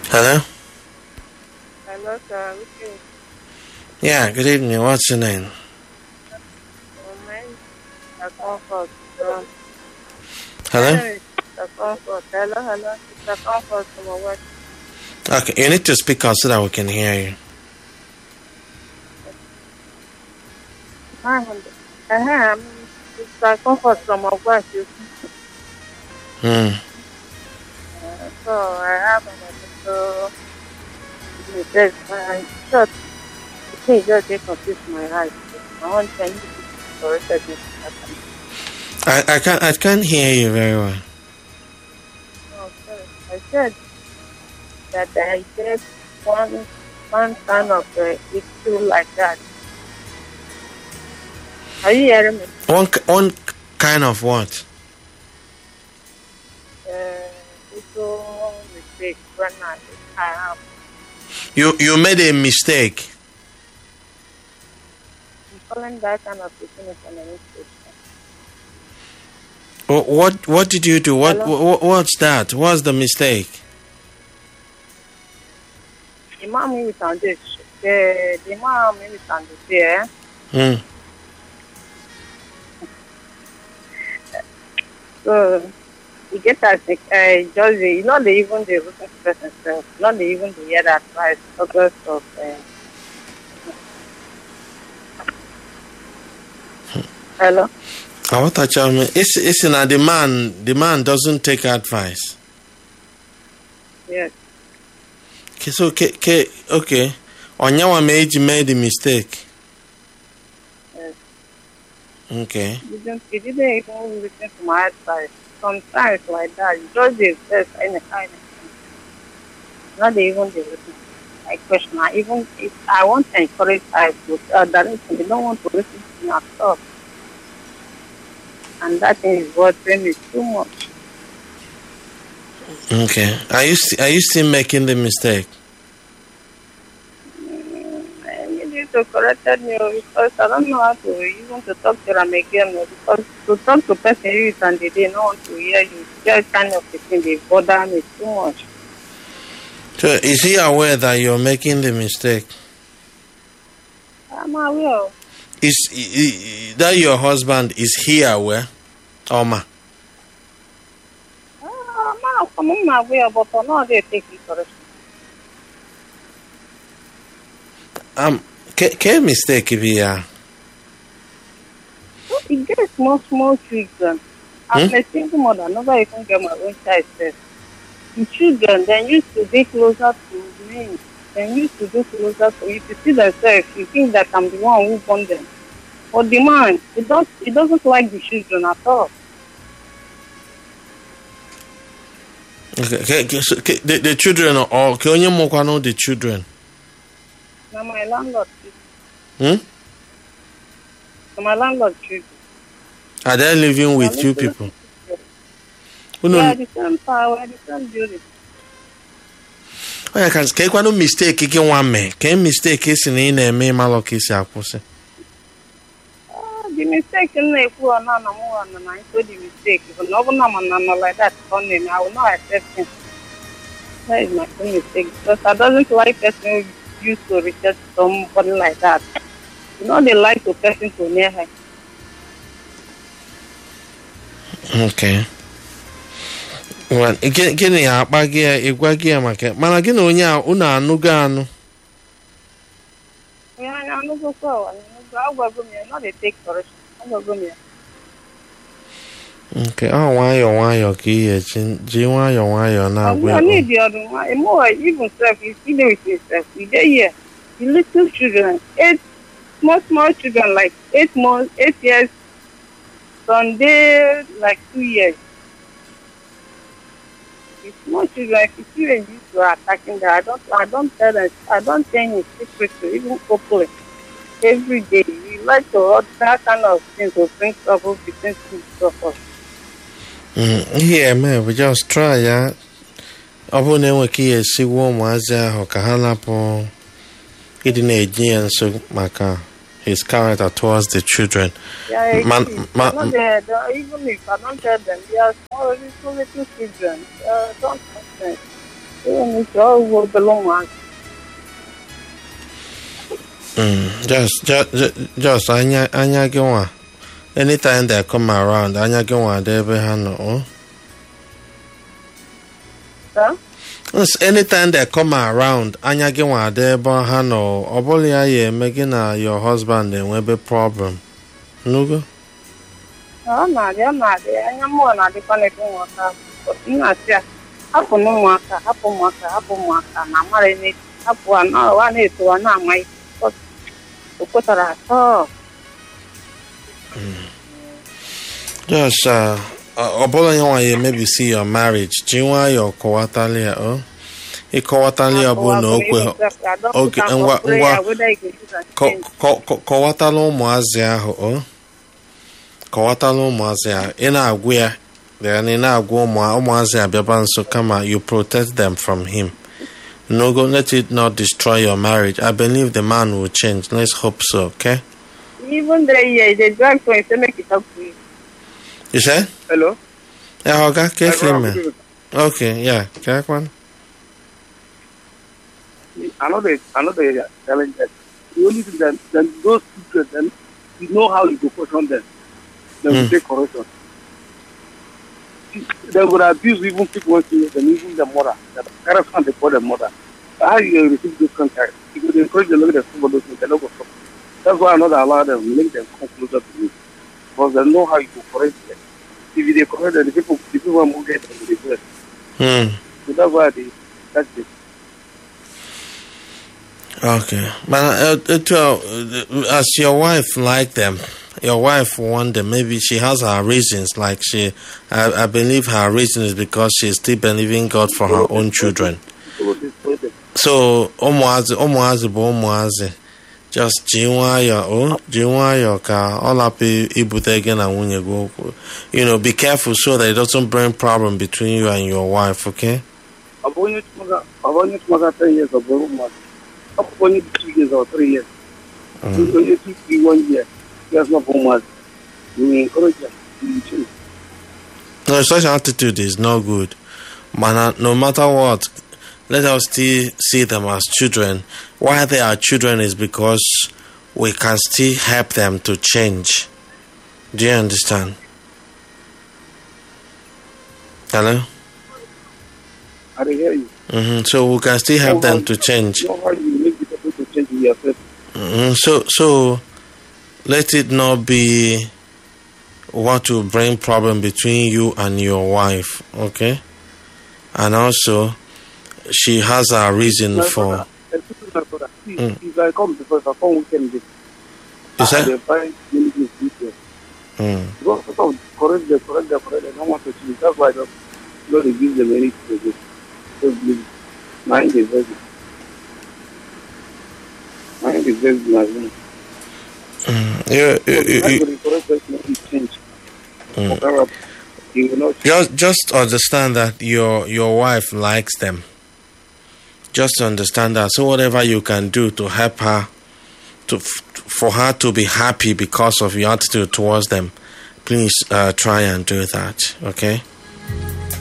Hello? Hello, sir. Okay. Yeah, good evening. What's your name? My name is Comfort. My Hello? name is Comfort. Hello. Mr. Comfort from my work. Okay, you need to speak up so that we can hear you. I'm Mr. Comfort from my work. Hmm. So I have an little mistake. I thought the thing just did confuse my eyes. I want to use it corrected me. I can't hear you very well. Oh, sorry. I said that I get one kind of issue like that. Are you hearing me? One kind of what? Little mistake when I have. You made a mistake. I'm calling that kind of thing an mistake. What did you do? What's that? What's the mistake? The man me with on this. The man me with on this here. Hmm. So you get that just you know they even the looking person self, not they even the hear that advice because of hello. I want to tell me. It's in a the man doesn't take advice. Yes. Okay, so okay. Onyawa made the mistake. Yes. Okay. You didn't even listen to my advice. Sometimes like that, you just the best any kind of thing. Not even the listen. I question. Even if I want to encourage I to direction, they don't want to listen to me at all. And that thing is bothering me too much. Okay. Are you still making the mistake? I need you to correct me because I don't know how to even to talk to them again because to talk to person you and they don't want to hear you. Just kind of thing they bother me too much. So is he aware that you're making the mistake? I'm aware. Is that your husband? Is he aware? Oma. I'm aware, but for now they take it correction. Can mistake if you So it gets small children. I'm a single mother, I never even get my own child first. The children then used to be closer to me. Then used to be closer to you to see themselves. You think that I'm the one who born them. But the man, he doesn't like the children at all. Okay, so the children or can you more know the children? Now my landlord Hmm? So my landlord children. Are they living with you people? Yeah, the same power, the same building. Oh, I can no mistake again one man. Can mistake is in a me malok is akuse. The mistake in the poor and I saw the mistake. If no one like that on him, I will not accept him. That is my own mistake because I doesn't like person who used to reject somebody like that. You know they like the person to near her. Okay. Well, gini ya akpa gị ya ịgwa gị ya maka mana gị na onye a unu anụgo anụ. Yeah, I know go so. I go me, not they take correction. I go me. Okay, nwayọọ ka ihe ji nwayọọ na-agwa I need the other one. More even self, you see with yourself. You dey here. The little children, small children like 8 months, 8 years, Sunday like 2 years. The small children, if you see when you are attacking them, I don't tell them, I don't tell you secretly, even openly. Every day, you like to order that kind of thing to bring trouble between two of us. Yeah, man, we just try ya. Ọ bụrụ na enwe ka ihe esiwo ụmụazị ahụ ka ha napụ ịdị na-eji ya nso maka his character towards the children. Yeah, even if I don't tell them, they are small little children. Don't understand. Just anya gị nwa. Anytime they come around, anya gị nwa dị ebe ha nọ. Oh? Anytime they come around, anya gị nwa dị ebe ha nọ. Ọ bụla ya eme gị na your husband enwebe problem. Nugo? na-adị anya mmụọ na-adịkwa n'ebe ụmụaka na-asị ya hapụ ụmụaka na amara hapụ a na-etowa na-ama o kwetara atọ. Just ọ bụla ya nwa ya emebisi your marriage, ji nwayọọ kọwatali ya o. Ịkọwatali ya bụ na oge ngwa kọwatala ụmụazị ahụ o. Kọwatala ụmụazị ahụ ị na-agwụ ya then ị na-agwụ ụmụazị abịaba nso kama you protect them from him. No, go let it not destroy your marriage. I believe the man will change. Let's hope so, okay? Even they drag for him to make it up to you. You say? Hello? Yeah, okay, carefully, man. Okay, yeah, correct one. Another challenge that the only thing that those children, then you know how you go caution them. They will take correction. They would abuse even people and even the mother. The parents can't call the mother. How you receive this contact? You would encourage them to look at some of those things. That's why I'm not allow them, make them come closer to me. Because they know how you go correct them. If they correct them, the people are moving them to the place. So that's why that's it. Okay. But as your wife like them, your wife want them, maybe she has her reasons, like I believe her reason is because she's still believing God for her own children. So, ụmụazị bụ ụmụazị. Just ji nwayọọ ka ọ lapụ ibute gị na nwunye gị okwu. You know, be careful so that it doesn't bring problem between you and your wife, okay? I've only 10 years of woman. I've only 2 years or 3 years. Only 1 year. There's no woman. We encourage them to change. No, such attitude is not good. But no matter what, let us still see them as children. Why they are children is because we can still help them to change. Do you understand? Hello? I didn't hear you. So we can still help them to change. How you make people to change yourself? So let it not be what will bring problem between you and your wife, okay? And also, she has a reason for. If I come because I come weekend, Is that? they buy many things this year. Because of correct, they don't want to change. That's why I don't give them anything to do. Mind is very Just understand that your wife likes them. Just understand that. So whatever you can do to help her, for her to be happy because of your attitude towards them, please try and do that. Okay.